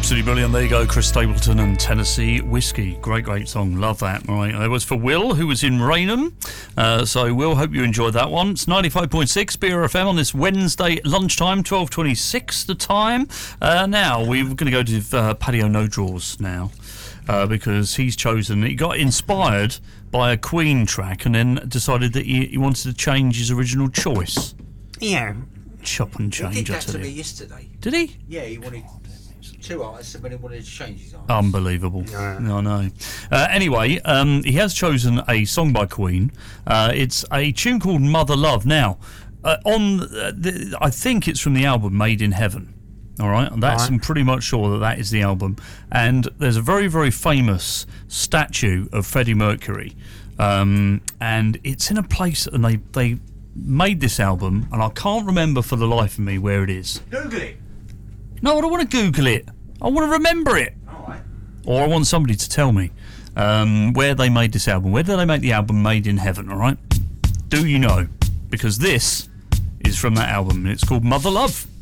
Absolutely brilliant. There you go, Chris Stapleton and Tennessee Whiskey. Great song. Love that. All right. It was for Will, who was in Raynham. So, Will, hope you enjoyed that one. It's 95.6 BRFM on this Wednesday lunchtime, 12:26 the time. Now, we're going to go to Paddy O'Nodraws now. Because he got inspired by a Queen track and then decided that he wanted to change his original choice. Yeah. Chop and change, He did I that tell to you. me yesterday. Did he? Yeah, he wanted two artists and then he wanted to change his artists. Unbelievable. Yeah. I know. Anyway, he has chosen a song by Queen. It's a tune called Mother Love. Now, I think it's from the album Made in Heaven. All right, I'm pretty much sure that is the album. And there's a very, very famous statue of Freddie Mercury. And it's in a place, and they made this album, and I can't remember for the life of me where it is. Google it. No, I don't want to Google it. I want to remember it. All right. Or I want somebody to tell me where they made this album. Where did they make the album Made in Heaven, all right? Do you know? Because this is from that album, and it's called Mother Love.